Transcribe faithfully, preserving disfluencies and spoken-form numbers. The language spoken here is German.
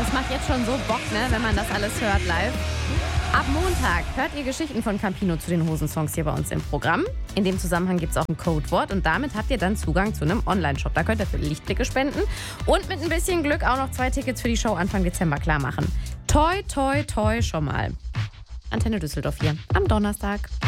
Das macht jetzt schon so Bock, ne, wenn man das alles hört live. Ab Montag hört ihr Geschichten von Campino zu den Hosensongs hier bei uns im Programm. In dem Zusammenhang gibt es auch ein Codewort und damit habt ihr dann Zugang zu einem Online-Shop. Da könnt ihr für Lichtblicke spenden und mit ein bisschen Glück auch noch zwei Tickets für die Show Anfang Dezember klar machen. Toi, toi, toi schon mal. Antenne Düsseldorf hier am Donnerstag.